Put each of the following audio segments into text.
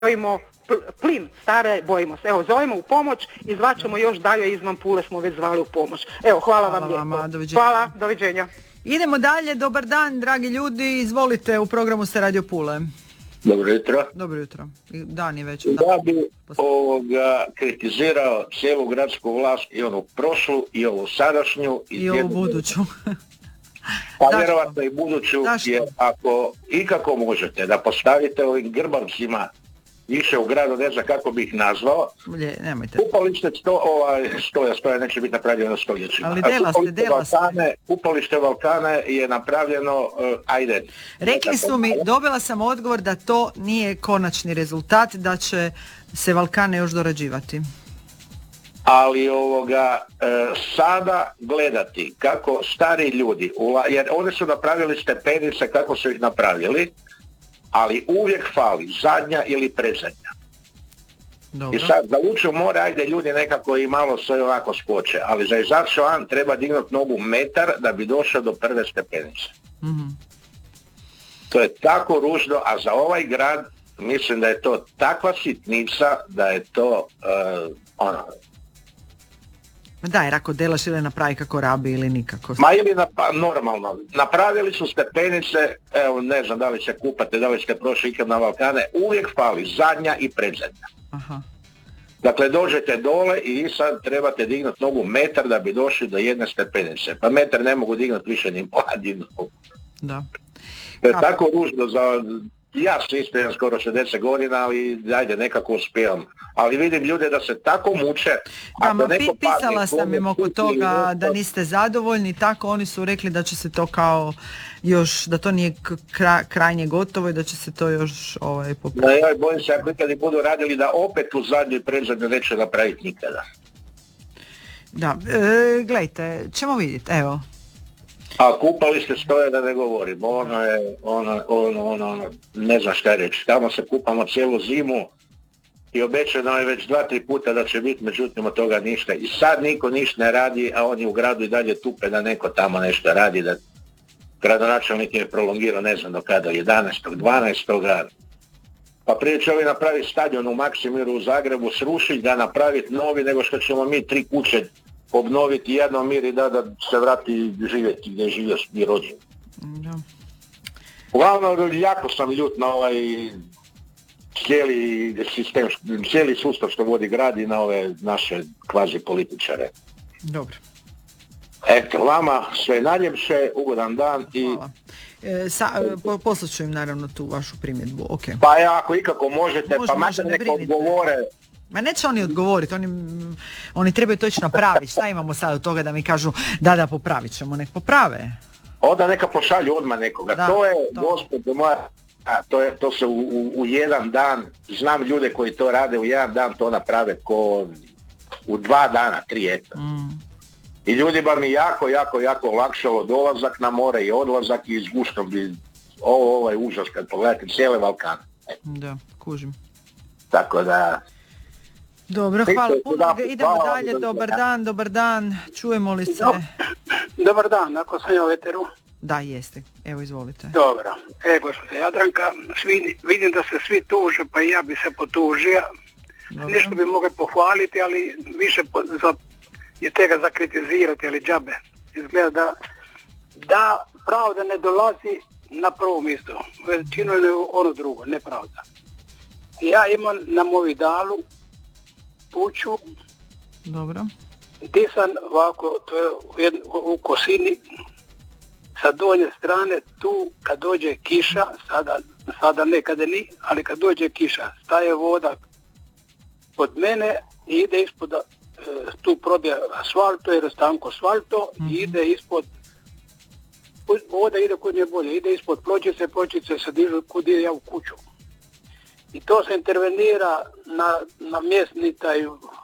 zovemo plin, stare, bojimo se. Evo, zovemo u pomoć i zvaćemo još dalje izvan Pule, smo već zvali u pomoć. Evo, hvala vam lijepo. Hvala, doviđenja. Idemo dalje, dobar dan, dragi ljudi, izvolite, u programu ste Radio Pule. Dobro jutro. Dobro jutro. Dan je već. Ja bi kritizirao cijelu gradsku vlast, i onu prošlu, i ovu sadašnju, i ovu buduću. Pa vjerovatno i buduću, jer ako ikako možete da postavite ovim grbavcima više u gradu, ne znam kako bi ih nazvao, nemojte. Upalište stoja neće biti napravljeno na stoljećima. Ali dela ste. Upalište Valkane je napravljeno, Rekli su mi, dobila sam odgovor da to nije konačni rezultat, da će se Valkane još dorađivati. Ali sada gledati kako stari ljudi, jer oni su napravili stepenice kako su ih napravili, ali uvijek fali zadnja ili predzadnja. Dobro. I sad za ući more, ajde ljudi nekako i malo sve ovako skoče, ali za izaći van treba dignuti nogu metar da bi došao do prve stepenice. Mm-hmm. To je tako ružno, a za ovaj grad mislim da je to takva sitnica da je to Da, jer ako delaš ili napravi kako rabi ili nikako. Ma ili normalno. Napravili su stepenice, evo ne znam da li se kupate, da li ste prošli ikad na Valkane, uvijek fali zadnja i predzadnja. Aha. Dakle, dođete dole i sad trebate dignuti nogu metar da bi došli do jedne stepenice. Pa metar ne mogu dignuti više ni mladinu. Da. To je tako ružno za... Ja se ispijem skoro 60 godina, ali ajde, nekako uspijem. Ali vidim ljude da se tako muče. Pisala sam im oko toga da niste zadovoljni, tako oni su rekli da će se to kao još, da to nije krajnje gotovo i da će se to još popraviti. Ja bojim se, ako ikad budu radili da opet u zadnju i predzadnju neće napraviti nikada. Da, gledajte, ćemo vidjeti, evo. A kupalište stoje da ne govorim, ne znam šta reći, tamo se kupamo cijelu zimu i obećano je već 2-3 puta da će biti, međutim od toga ništa. I sad niko ništa ne radi, a oni u gradu i dalje tupe da neko tamo nešto radi, da gradonačelnik je prolongirao ne znam do kada, 11. 12. Pa prije će ovi napraviti stadion u Maksimiru u Zagrebu, srušiti ga, napraviti novi, nego što ćemo mi 3 kuće obnoviti jedno mir i da se vrati živjeti gdje je živio i rođen. Da. Uglavnom, jako sam ljut na ovaj cijeli sistem, cijeli sustav što vodi grad i na ove naše kvazi političare. Dobro. Eto, vama sve najljepše, ugodan dan i... Poslat ću im naravno tu vašu primjedbu, ok. Pa ako ikako možete, pa makar neko odgovore... Ma neće oni odgovoriti, oni trebaju to ići napraviti. Šta imamo sad od toga da mi kažu da popravit ćemo, nek poprave. Onda neka pošalju odmah nekoga. Da, to je, gospodo moja, to se u jedan dan, znam ljude koji to rade u jedan dan, to naprave ko u 2 dana, 3 eto. I ljudima mi jako olakšalo dolazak na more i odlazak i izgušno bi, ovo je užas kad pogledate cijele Balkane. Da, kužim. Tako da... Dobro, hvala puno, idemo dalje, dobar dan, čujemo li se? Dobar dan, ako sam ja u eteru. Da, jeste, evo izvolite. Dobro, gospođa Jadranka, vidim da se svi tuže, pa i ja bi se potužio. Dobro. Nešto bi mogli pohvaliti, ali više je tega zakritizirati, ali džabe. Izgleda da pravda ne dolazi na prvo mjesto, većinu ili ono drugo, nepravda. Ja imam na Movidalu kuću. Dobro. Gdje sam ovako, to je u Kosini, sa donje strane, tu kad dođe kiša, sada nekada ni, ali kad dođe kiša, staje voda pod mene i ide ispod, tu probija asfalto, jer je stanko asfalto, i ide ispod, voda ide kod nje bolje, ide ispod pločice se dižu kud ide ja u kuću. I to se intervenira na mjesni taj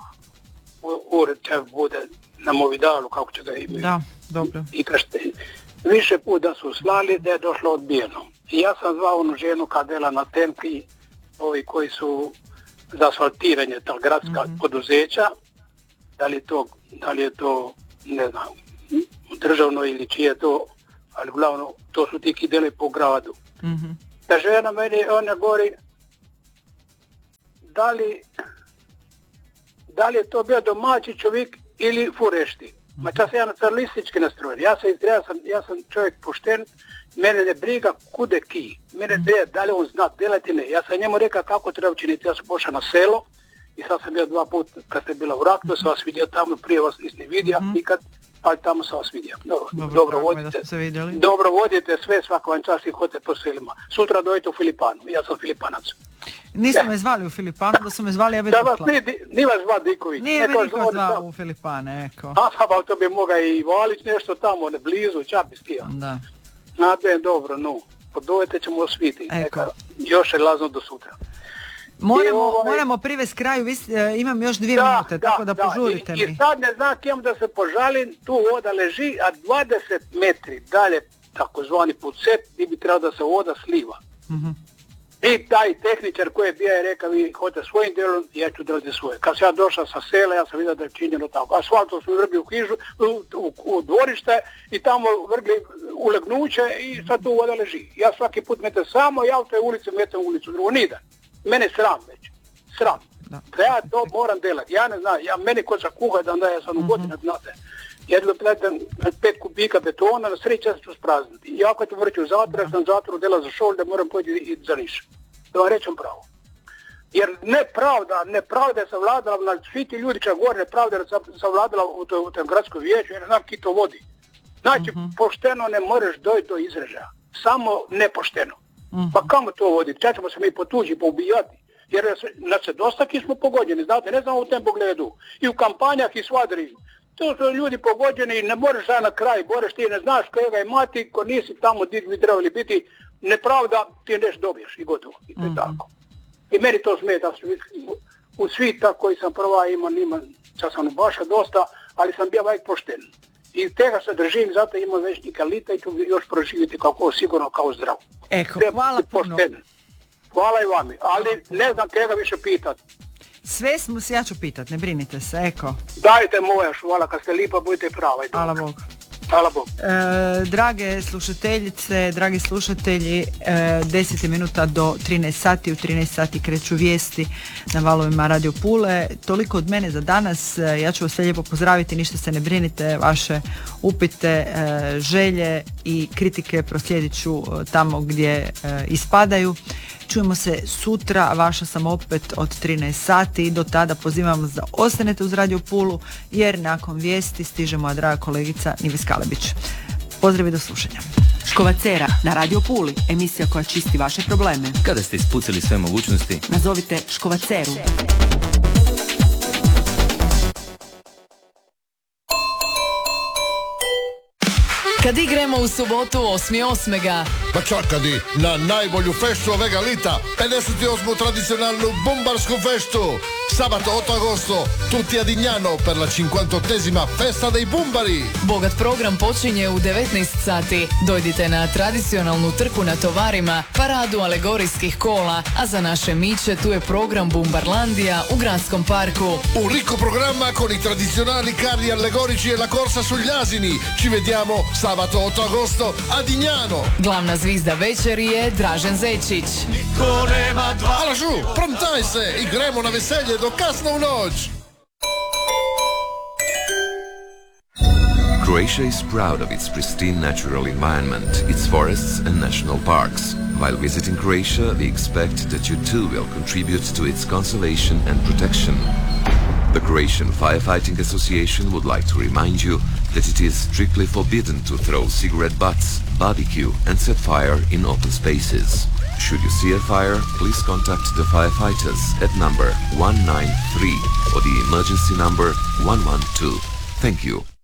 ured će bude na Movidalu, kako će ga imati. Da, dobro. I kažete, više puta su slali da je došlo odbijeno. I ja sam zvao onu ženu kadela na Temki, ovi koji su za asfaltiranje, ta gradska poduzeća, da li je to, ne znam, državno ili čije to, ali uglavnom to su ti kideli po gradu. Ta žena meni, ona govori, da li je to bio domaći čovjek ili furešti. Ma čas ja nacionalistički nastrojen. Ja sam čovjek pošten, mene ne briga kude ki. Mene briga da li on zna delati ne. Ja sam njemu rekao kako treba učiniti. Ja sam pošao na selo i sad sam bio 2 puta kad ste bila u Raktu, sam vas vidio tamo, prije vas nisam vidio nikad, ali tamo sam vas vidio. Dobro vodite sve, svako vam čast i hodite po selima. Sutra dojete u Filipanu, ja sam Filipanac. Nisu me zvali u Filipanu, da su me zvali da vas nije vas zvao Diković. Nije me niko zvao u Filipane, eko. Pa to bi mogao i Valić nešto tamo, ne blizu, čak bi stio. Da. Znate, dobro, no, podojete ćemo osviti. Još je lazno do sutra. Moramo privesti kraju, imam još 2 minute, tako da požurite mi. I sad ne znam kem da se požalim, tu voda leži, a 20 metri dalje, takozvani pucet, gdje bi trebalo da se voda sliva. I taj tehničar koji je bio je rekao, vi hodite svojim delom, ja ću delati svoje. Kad sam ja došao sa sela, ja sam vidio da je činjeno tako. Asfaltom smo vrgli u hižu, u dvorište i tamo vrgli ulegnuće i sad tu voda leži. Ja svaki put metem samo, ja u toj ulici metem ulicu drugu, nidan. Mene sram već. Sram. Da ja to moram delati. Ja ne znam, meni ko za kuha da ja sam u godinu, znate. Ja ću gledam 5 kubika betona, na sreći ću sprazniti. I ako ću vrći u zatvor, ja sam zatvoru dela za šol, da moram poći i za Niš. Da vam rećem pravo. Jer nepravda je savladala, svi ti ljudi će gore, nepravda je savladala u tom gradskom vijeću, jer ne znam ki to vodi. Znači, pošteno ne možeš dojti do izražaja. Samo nepošteno. Pa kamo to vodi? Čak ćemo se mi potući, poubijati. Jer na se dosta ki smo pogođeni, znate, ne znam u tem pogledu. I u kampanjah i svadri. To su ljudi pogođeni i ne možeš sad na kraj, boreš ti, ne znaš koga imati, ko nisi tamo gdje bi trebali biti, nepravda ti nešto dobiješ i gotovo. I to je tako. I meni to smeta. U svita koji sam prva imam, sad sam baša dosta, ali sam bio vajk pošten. I tega se držim, zato imam večnika lita i ću još proživjeti kako sigurno kao zdrav. Eko, hvala puno. Hvala i vami, ali ne znam tega više pitati. Sve smo se, ja ću pitat, ne brinite se, eko. Dajte moja švala, kad ste lipa, budite prava. Hvala Bog. Hvala Bog. Drage slušateljice, dragi slušatelji, 10 minuta do 13 sati, u 13 sati kreću vijesti na valovima Radio Pule. Toliko od mene za danas, ja ću vas sve lijepo pozdraviti, ništa se ne brinite, vaše upite, želje i kritike proslijedit ću tamo gdje ispadaju. Čujemo se sutra, vaša sam opet od 13 sati i do tada pozivam vas da ostanete uz Radio Pulu jer nakon vijesti stiže moja draga kolegica Nives Kalebić. Pozdrav i do slušanja. Škovacera na Radio Puli, emisija koja čisti vaše probleme. Kada ste ispucali sve mogućnosti, nazovite Škovaceru. Kad igremo u subotu 8.8. Ma čakadi, na najbolju feštu ovega lita, 58. tradizionalnu bombarsku feštu. Sabato 8 agosto, tutti a Dignano per la 58esima festa dei bumbari. Bogat program počinje u 19 sati. Dojdite na tradicionalnu trku na tovarima, paradu alegorijskih kola, a za naše miće tu je program Bumbarlandija u gradskom parku. Un ricco programma con i tradizionali carri allegorici e la corsa sugli asini. Ci vediamo sabato 8 agosto a Dignano. Glavna zvizda večeri je Dražen Zečić. Alažu, prontaj se i gremo na veselje do kasno u noć. Croatia is proud of its pristine natural environment, its forests and national parks. While visiting Croatia, we expect that you too will contribute to its conservation and protection. The Croatian Firefighting Association would like to remind you that it is strictly forbidden to throw cigarette butts, barbecue and set fire in open spaces. Should you see a fire, please contact the firefighters at number 193 or the emergency number 112. Thank you.